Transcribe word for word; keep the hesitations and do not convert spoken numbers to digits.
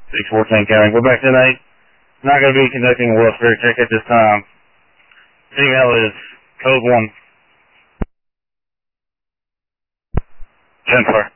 six fourteen County. Quebec ten eight. Not going to be conducting a welfare check at this time. Female is code one. ten four.